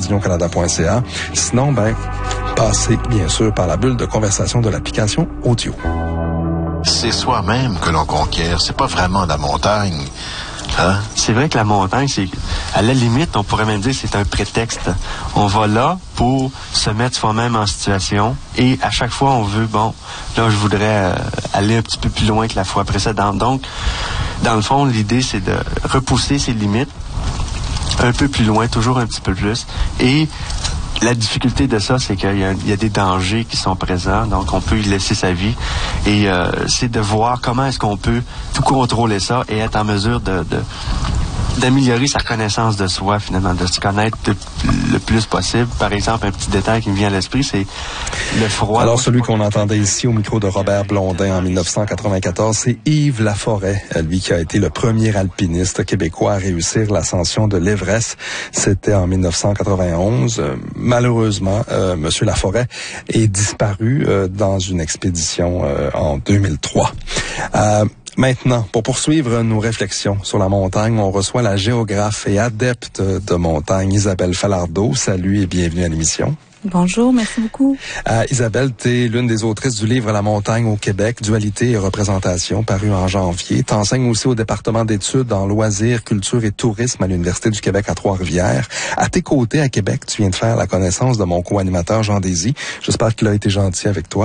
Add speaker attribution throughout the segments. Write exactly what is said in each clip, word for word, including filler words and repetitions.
Speaker 1: vision canada point c a. Sinon, ben, passez bien sûr par la bulle de conversation de l'application audio.
Speaker 2: C'est soi-même que l'on conquiert, c'est pas vraiment la montagne. Hein?
Speaker 3: C'est vrai que la montagne, c'est, à la limite, on pourrait même dire que c'est un prétexte. On va là pour se mettre soi-même en situation et à chaque fois, on veut, bon, là, je voudrais euh, aller un petit peu plus loin que la fois précédente. Donc, dans le fond, l'idée, c'est de repousser ses limites un peu plus loin, toujours un petit peu plus. Et la difficulté de ça, c'est qu'il y a, il y a des dangers qui sont présents, donc on peut y laisser sa vie. Et euh, c'est de voir comment est-ce qu'on peut tout contrôler ça et être en mesure de, de d'améliorer sa connaissance de soi, finalement, de se connaître de, le plus possible. Par exemple, un petit détail qui me vient à l'esprit, c'est le froid.
Speaker 1: Alors, celui qu'on entendait ici au micro de Robert Blondin en dix-neuf cent quatre-vingt-quatorze, c'est Yves Laforêt, lui qui a été le premier alpiniste québécois à réussir l'ascension de l'Everest. C'était en dix-neuf cent quatre-vingt-onze. Malheureusement, euh, Monsieur Laforêt est disparu euh, dans une expédition euh, en deux mille trois. Euh, Maintenant, pour poursuivre nos réflexions sur la montagne, on reçoit la géographe et adepte de montagne, Isabelle Falardeau. Salut et bienvenue à l'émission.
Speaker 4: Bonjour, merci beaucoup.
Speaker 1: Euh, Isabelle, tu es l'une des autrices du livre La montagne au Québec, Dualité et représentation, paru en janvier. Tu enseignes aussi au département d'études en loisirs, culture et tourisme à l'Université du Québec à Trois-Rivières. À tes côtés, à Québec, tu viens de faire la connaissance de mon co-animateur Jean Désy. J'espère qu'il a été gentil avec toi.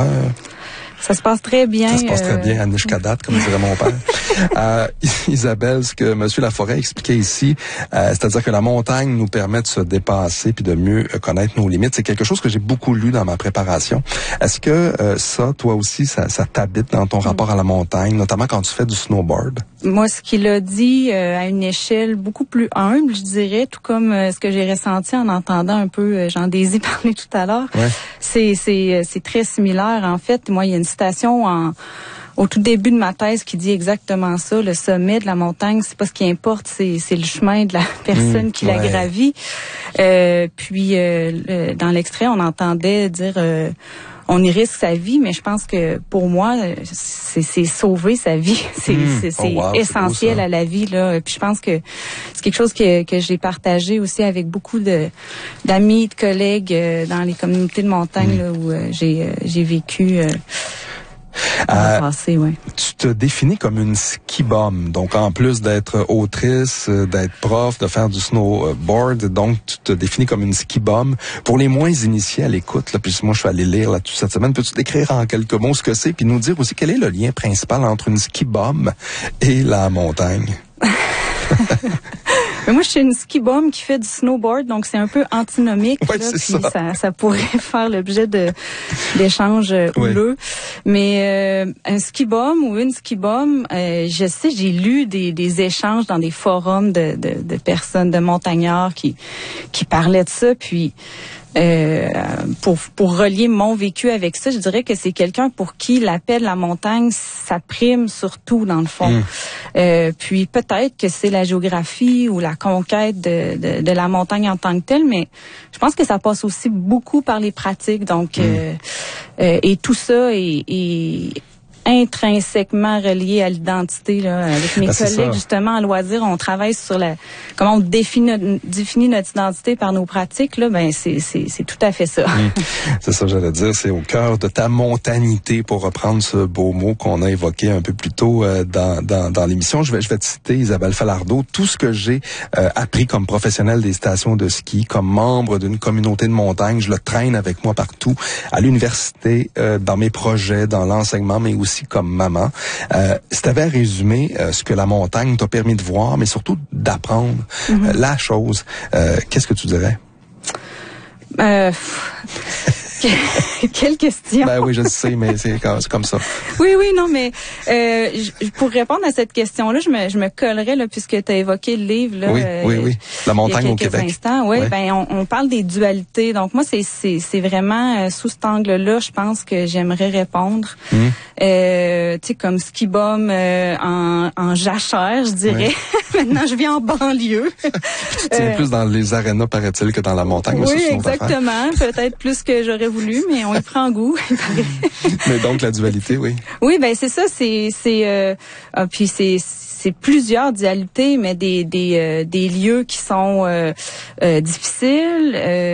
Speaker 4: Ça se passe très bien.
Speaker 1: Ça se passe très bien, Anish Kadat, comme dirait mon père. euh, Isabelle, ce que M. Laforêt expliquait ici, euh, c'est-à-dire que la montagne nous permet de se dépasser puis de mieux connaître nos limites. C'est quelque chose que j'ai beaucoup lu dans ma préparation. Est-ce que euh, ça, toi aussi, ça, ça t'habite dans ton rapport à la montagne, notamment quand tu fais du snowboard?
Speaker 4: Moi, ce qu'il a dit euh, à une échelle beaucoup plus humble, je dirais, tout comme euh, ce que j'ai ressenti en entendant un peu euh, Jean Désy parler tout à l'heure, ouais. c'est, c'est, c'est très similaire. En fait, moi, il y a une citation en, au tout début de ma thèse qui dit exactement ça. Le sommet de la montagne, c'est pas ce qui importe, c'est, c'est le chemin de la personne mmh, qui ouais. la gravit. Euh, puis, euh, le, dans l'extrait, on entendait dire... Euh, on y risque sa vie, mais je pense que pour moi, c'est, c'est sauver sa vie. C'est, mmh. c'est, c'est oh wow, essentiel c'est à la vie, là. Puis je pense que c'est quelque chose que, que j'ai partagé aussi avec beaucoup de, d'amis, de collègues euh, dans les communautés de montagne, mmh. là, où euh, j'ai, euh, j'ai vécu... Euh,
Speaker 1: Euh,
Speaker 4: passé, ouais.
Speaker 1: Tu te définis comme une ski-bum. Donc, en plus d'être autrice, d'être prof, de faire du snowboard, donc tu te définis comme une ski-bum. Pour les moins initiés à l'écoute, là, puis moi, je suis allé lire là toute cette semaine, peux-tu décrire en quelques mots ce que c'est, puis nous dire aussi quel est le lien principal entre une ski-bum et la montagne?
Speaker 4: Mais moi, je suis une ski-bum qui fait du snowboard, donc c'est un peu antinomique.
Speaker 1: Ouais,
Speaker 4: là,
Speaker 1: c'est
Speaker 4: puis
Speaker 1: ça.
Speaker 4: ça, ça pourrait faire l'objet de d'échanges euh,
Speaker 1: oui.
Speaker 4: houleux. Mais euh, un ski-bum ou une ski-bum, euh, je sais, j'ai lu des, des échanges dans des forums de, de, de personnes, de montagnards qui qui parlaient de ça, puis. Euh, pour pour relier mon vécu avec ça, je dirais que c'est quelqu'un pour qui l'appel de la montagne, ça prime surtout dans le fond. Mmh. Euh, puis peut-être que c'est la géographie ou la conquête de, de de la montagne en tant que telle, mais je pense que ça passe aussi beaucoup par les pratiques. Donc mmh. euh, euh, et tout ça est, est intrinsèquement relié à l'identité là. Avec mes ben, collègues justement en loisirs, on travaille sur la comment on définit notre, définit notre identité par nos pratiques là. Ben c'est c'est c'est tout à fait ça.
Speaker 1: Mmh. C'est ça, j'allais dire, c'est au cœur de ta montanité, pour reprendre ce beau mot qu'on a évoqué un peu plus tôt euh, dans dans dans l'émission. Je vais je vais te citer Isabelle Falardeau. Tout ce que j'ai euh, appris comme professionnel des stations de ski, comme membre d'une communauté de montagne, je le traîne avec moi partout, à l'université, euh, dans mes projets, dans l'enseignement, mais aussi comme maman. Euh, si tu avais à résumer euh, ce que la montagne t'a permis de voir, mais surtout d'apprendre, mm-hmm. euh, la chose, euh, qu'est-ce que tu dirais?
Speaker 4: Euh... Quelle question?
Speaker 1: Ben oui, je sais, mais c'est comme, c'est comme ça.
Speaker 4: Oui, oui, non, mais euh, je, pour répondre à cette question-là, je me, je me collerais, là, puisque tu as évoqué le livre. Là,
Speaker 1: oui, euh, oui, oui. La montagne au Québec.
Speaker 4: Instants. Oui, ouais. ben on, on parle des dualités. Donc moi, c'est, c'est, c'est vraiment euh, sous cet angle-là, je pense que j'aimerais répondre. Mmh. Euh, tu sais, comme ski-bum euh, en, en jachère, je dirais. Oui. Maintenant, je vis en banlieue.
Speaker 1: Tu tiens euh, plus dans les arénas, paraît-il, que dans la montagne.
Speaker 4: Oui, exactement. Peut-être plus que j'aurais voulu, mais on y prend goût.
Speaker 1: Mais donc la dualité, oui.
Speaker 4: Oui, ben c'est ça, c'est c'est euh, ah, puis c'est c'est plusieurs dualités, mais des des euh, des lieux qui sont euh, euh, difficiles. Euh,